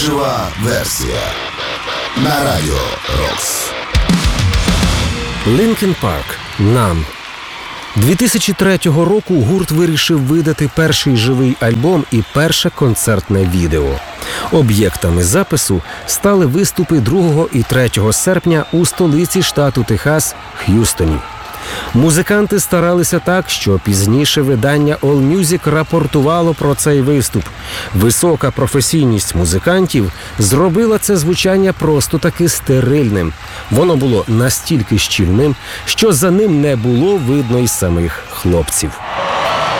Жива версія на Радіо Рокс. Linkin Park «Numb». 2003 року гурт вирішив видати перший живий альбом і перше концертне відео. Об'єктами запису стали виступи 2 і 3 серпня у столиці штату Техас – Х'юстоні. Музиканти старалися так, що пізніше видання AllMusic рапортувало про цей виступ. Висока професійність музикантів зробила це звучання просто таки стерильним. Воно було настільки щільним, що за ним не було видно й самих хлопців.